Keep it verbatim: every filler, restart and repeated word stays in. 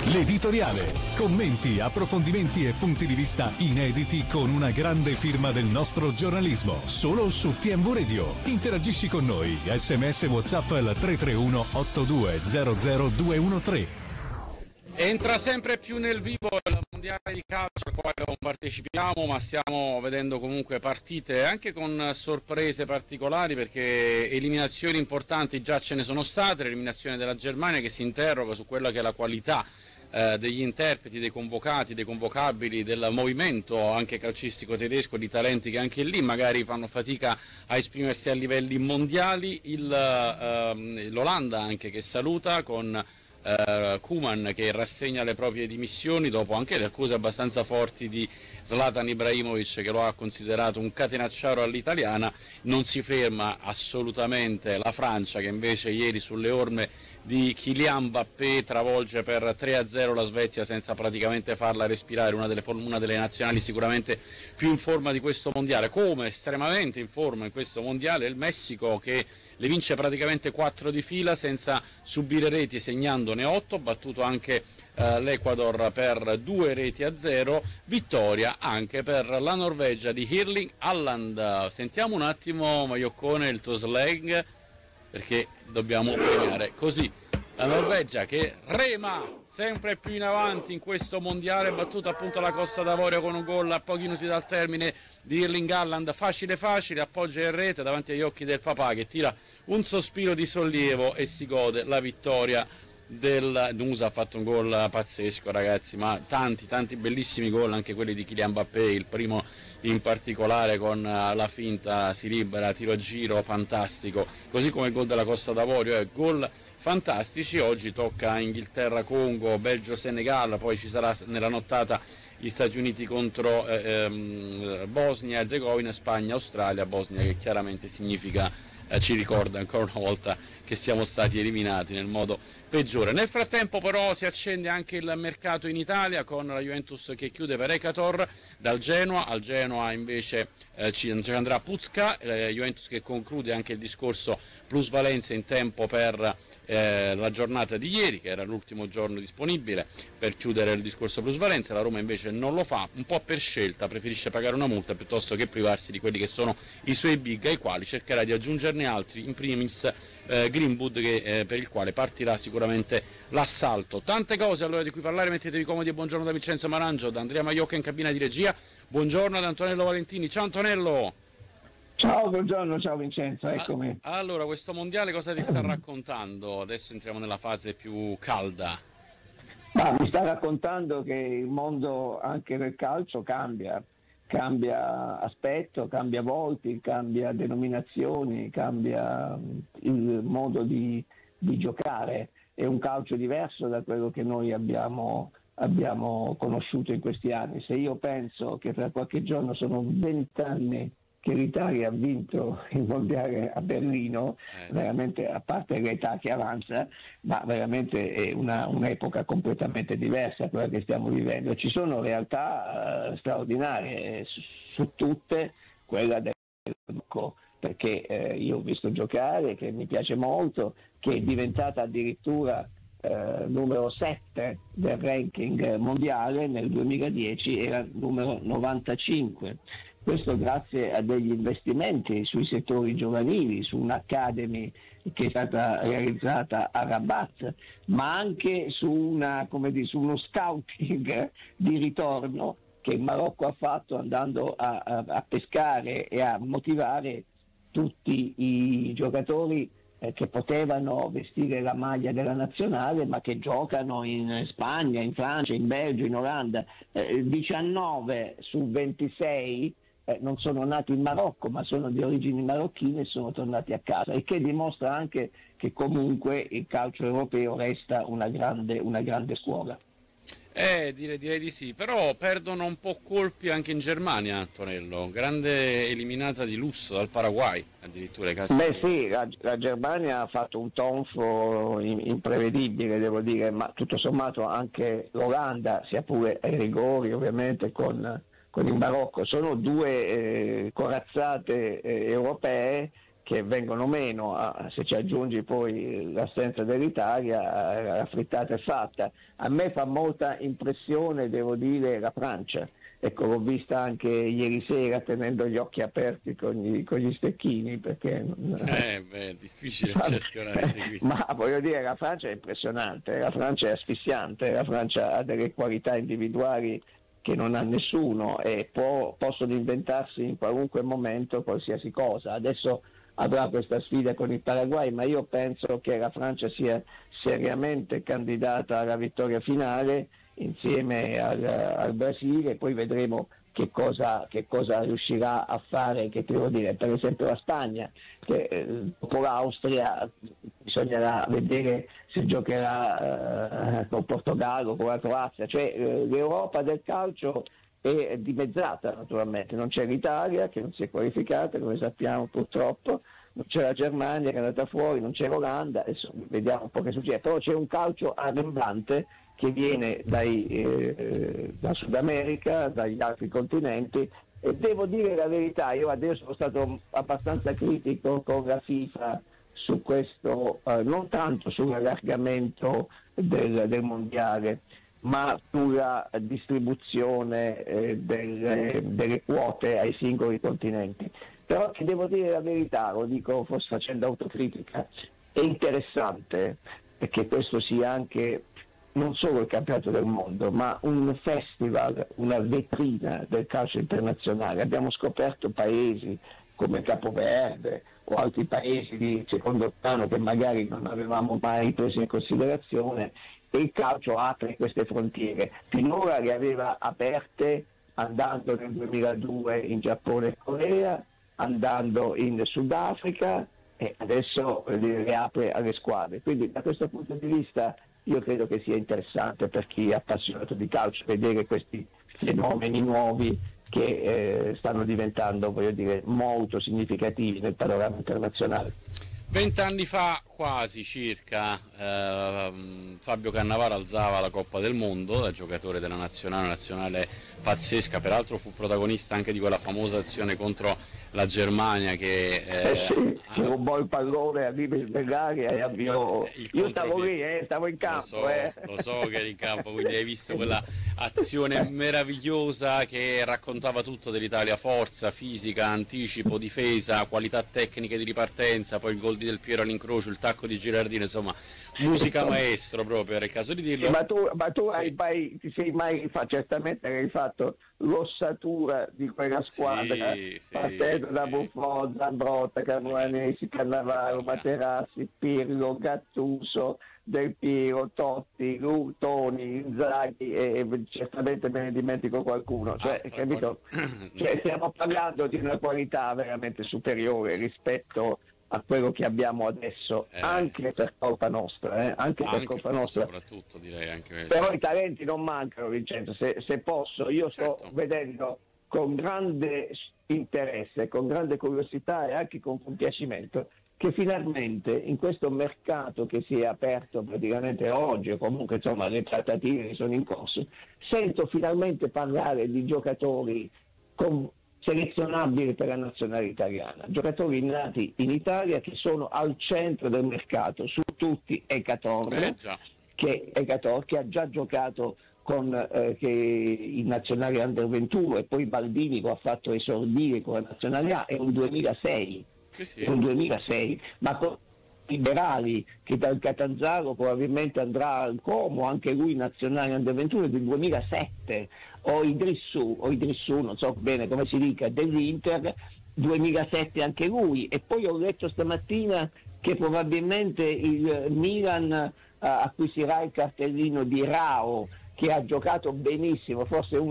L'editoriale. Commenti, approfondimenti e punti di vista inediti con una grande firma del nostro giornalismo. Solo su T M V Radio. Interagisci con noi. Sms WhatsApp al tre tre uno otto due zero zero due uno tre. Entra sempre più nel vivo il mondiale di calcio al quale non partecipiamo, ma stiamo vedendo comunque partite anche con sorprese particolari, perché eliminazioni importanti già ce ne sono state. L'eliminazione della Germania, che si interroga su quella che è la qualità eh, degli interpreti, dei convocati, dei convocabili, del movimento anche calcistico tedesco, di talenti che anche lì magari fanno fatica a esprimersi a livelli mondiali. Il, ehm, L'Olanda anche che saluta con Uh, Koeman che rassegna le proprie dimissioni dopo anche le accuse abbastanza forti di Zlatan Ibrahimovic, che lo ha considerato un catenacciaro all'italiana. Non si ferma assolutamente la Francia, che invece ieri sulle orme di Kylian Mbappé travolge per tre a zero la Svezia senza praticamente farla respirare, una delle, una delle nazionali sicuramente più in forma di questo mondiale. Come estremamente in forma in questo mondiale il Messico, che le vince praticamente quattro di fila senza subire reti, segnandone otto, battuto anche eh, l'Ecuador per due reti a zero, vittoria anche per la Norvegia di Erling Haaland. Sentiamo un attimo, Maioccone, il tuo slang, perché dobbiamo premiare così la Norvegia, che rema sempre più in avanti in questo mondiale, battuta appunto la Costa d'Avorio con un gol a pochi minuti dal termine di Erling Haaland, facile facile, appoggia in rete davanti agli occhi del papà, che tira un sospiro di sollievo e si gode la vittoria del Nusa. Ha fatto un gol pazzesco, ragazzi, ma tanti tanti bellissimi gol, anche quelli di Kylian Mbappé, il primo in particolare con la finta si libera, tiro a giro fantastico, così come il gol della Costa d'Avorio, è gol fantastici. Oggi tocca Inghilterra-Congo, Belgio-Senegal, poi ci sarà nella nottata gli Stati Uniti contro eh, ehm, Bosnia e Erzegovina, Spagna-Australia. Bosnia che chiaramente significa, eh, ci ricorda ancora una volta che siamo stati eliminati nel modo peggiore. Nel frattempo però si accende anche il mercato in Italia, con la Juventus che chiude per Ekator dal Genoa. Al Genoa invece eh, ci andrà Pucca, eh, Juventus che conclude anche il discorso plusvalenza in tempo per Eh, la giornata di ieri, che era l'ultimo giorno disponibile per chiudere il discorso plusvalenza. La Roma invece non lo fa, un po' per scelta, preferisce pagare una multa piuttosto che privarsi di quelli che sono i suoi big, ai quali cercherà di aggiungerne altri, in primis eh, Greenwood, che, eh, per il quale partirà sicuramente l'assalto. Tante cose allora di cui parlare, mettetevi comodi e buongiorno da Vincenzo Marangio, da Andrea Maiocca in cabina di regia, buongiorno ad Antonello Valentini. Ciao Antonello! Ciao, buongiorno, ciao Vincenzo, eccomi. Allora, questo mondiale cosa ti sta raccontando? Adesso entriamo nella fase più calda. Ma mi sta raccontando che il mondo anche del calcio cambia, cambia aspetto, cambia volti, cambia denominazioni, cambia il modo di, di giocare. È un calcio diverso da quello che noi abbiamo, abbiamo conosciuto in questi anni. Se io penso che fra qualche giorno sono vent'anni che l'Italia ha vinto il mondiale a Berlino, eh. veramente, a parte l'età che avanza, ma veramente è una, un'epoca completamente diversa quella che stiamo vivendo. Ci sono realtà uh, straordinarie, su, su tutte quella del Marocco, perché eh, io ho visto giocare, che mi piace molto, che è diventata addirittura eh, numero sette del ranking mondiale, nel duemiladieci era numero novantacinque. Questo grazie a degli investimenti sui settori giovanili, su un'academy che è stata realizzata a Rabat, ma anche su, una, come dire, su uno scouting di ritorno che il Marocco ha fatto, andando a, a, a pescare e a motivare tutti i giocatori eh, che potevano vestire la maglia della nazionale, ma che giocano in Spagna, in Francia, in Belgio, in Olanda. Eh, diciannove su ventisei Eh, non sono nati in Marocco, ma sono di origini marocchine e sono tornati a casa, il che dimostra anche che comunque il calcio europeo resta una grande, una grande scuola. Eh, direi, direi di sì, però perdono un po' colpi anche in Germania, Antonello, grande eliminata di lusso dal Paraguay, addirittura. Beh sì, la, la Germania ha fatto un tonfo in, imprevedibile, devo dire, ma tutto sommato anche l'Olanda, sia pure ai rigori ovviamente con... con il Marocco, sono due eh, corazzate eh, europee che vengono meno, ah, se ci aggiungi poi l'assenza dell'Italia, la frittata è fatta. A me fa molta impressione, devo dire, la Francia. Ecco, l'ho vista anche ieri sera tenendo gli occhi aperti con gli, con gli stecchini, perché eh, beh, è difficile certi orari seguiti. Ma voglio dire, la Francia è impressionante, la Francia è asfissiante, la Francia ha delle qualità individuali che non ha nessuno e può, possono inventarsi in qualunque momento qualsiasi cosa. Adesso avrà questa sfida con il Paraguay, ma io penso che la Francia sia seriamente candidata alla vittoria finale insieme al, al Brasile, poi vedremo che cosa, che cosa riuscirà a fare, che devo dire, per esempio la Spagna, che eh, dopo l'Austria bisognerà vedere se giocherà eh, con Portogallo, con la Croazia, cioè eh, l'Europa del calcio è dimezzata naturalmente, non c'è l'Italia che non si è qualificata, come sappiamo purtroppo, non c'è la Germania che è andata fuori, non c'è l'Olanda, adesso vediamo un po' che succede, però c'è un calcio arrembante che viene dai, eh, da Sud America, dagli altri continenti, e devo dire la verità, io adesso sono stato abbastanza critico con la FIFA su questo, eh, non tanto sull'allargamento del, del mondiale, ma sulla distribuzione eh, delle, delle quote ai singoli continenti. Però ti devo dire la verità, lo dico forse facendo autocritica, è interessante perché questo sia anche non solo il campionato del mondo, ma un festival, una vetrina del calcio internazionale. Abbiamo scoperto paesi come Capoverde o altri paesi di secondo piano che magari non avevamo mai preso in considerazione, e il calcio apre queste frontiere. Finora le aveva aperte andando nel duemiladue in Giappone e Corea, andando in Sudafrica, e adesso le apre alle squadre. Quindi da questo punto di vista io credo che sia interessante per chi è appassionato di calcio vedere questi fenomeni nuovi che eh, stanno diventando, voglio dire, molto significativi nel panorama internazionale. Vent'anni fa, quasi circa, ehm, Fabio Cannavaro alzava la Coppa del Mondo da giocatore della nazionale, nazionale pazzesca, peraltro fu protagonista anche di quella famosa azione contro la Germania che eh, eh sì, ha... rubò il pallone a limite dell'aria e avviò. Io stavo lì, eh, stavo in campo. Lo so, eh. lo so che eri in campo, quindi hai visto quella azione meravigliosa che raccontava tutto dell'Italia: forza, fisica, anticipo, difesa, qualità tecniche di ripartenza, poi il gol di Del Piero all'incrocio, il tacco di Girardino, insomma musica maestro proprio, era il caso di dirlo. Ma tu, ma tu sì. hai mai, ti sei mai fatto, certamente hai fatto l'ossatura di quella squadra, sì, sì, partendo sì, da sì. Buffon, Zambrotta, Camoranesi, Cannavaro, Materazzi, Pirlo, Gattuso, Del Piero, Totti, Lu, Toni, Inzaghi, e certamente me ne dimentico qualcuno, cioè, ah, capito? Cioè, stiamo parlando di una qualità veramente superiore rispetto a quello che abbiamo adesso, eh, anche per colpa nostra, eh? anche, anche per colpa nostra. Soprattutto direi anche. Però i talenti non mancano, Vincenzo, se, se posso, io sto certo. vedendo con grande interesse, con grande curiosità e anche con compiacimento che finalmente in questo mercato che si è aperto praticamente oggi, o comunque insomma le trattative sono in corso, sento finalmente parlare di giocatori con selezionabili per la nazionale italiana, giocatori nati in Italia che sono al centro del mercato, su tutti Ekatorre, eh, che, Ekatorre che ha già giocato con eh, che in nazionale under ventuno, e poi Baldini che ha fatto esordire con la nazionale A, è un duemilasei, sì, sì. è un duemilasei, ma con Liberali che dal Catanzaro probabilmente andrà al Como, anche lui nazionale under ventuno del duemilasette, o Idrissou, o Idrissou, non so bene come si dica, dell'Inter, duemilasette anche lui. E poi ho letto stamattina che probabilmente il Milan uh, acquisirà il cartellino di Rao, che ha giocato benissimo, forse uno